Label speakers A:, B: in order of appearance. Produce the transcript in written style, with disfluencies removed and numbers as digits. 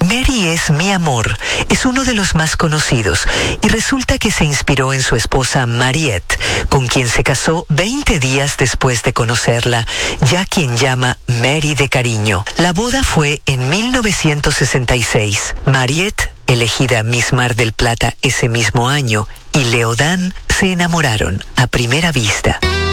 A: Mary es mi amor, es uno de los más conocidos y resulta que se inspiró en su esposa Mariette, con quien se casó 20 días después de conocerla, ya quien llama Mary de cariño. La boda fue en 1966. Mariette, elegida Miss Mar del Plata ese mismo año, y Leodán se enamoraron a primera vista.